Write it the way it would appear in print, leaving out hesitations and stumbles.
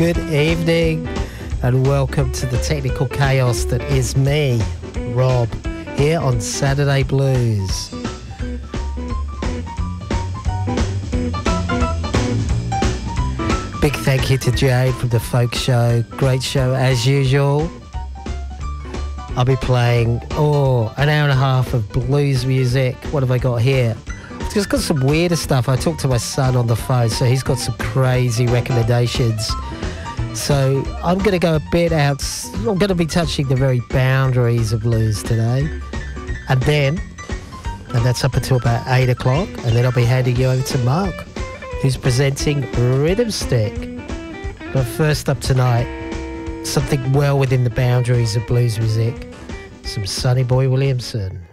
Good evening and welcome to the technical chaos that is me, Rob, here on Saturday Blues. Big thank you to Jade from the Folk Show. Great show as usual. I'll be playing, an hour and a half of blues music. What have I got here? I've just got some weirder stuff. I talked to my son on the phone, so he's got some crazy recommendations. So I'm going to go a bit out. I'm going to be touching the very boundaries of blues today. And that's up until about 8 o'clock. And then I'll be handing you over to Mark, who's presenting Rhythm Stick. But first up tonight, something well within the boundaries of blues music, some Sonny Boy Williamson.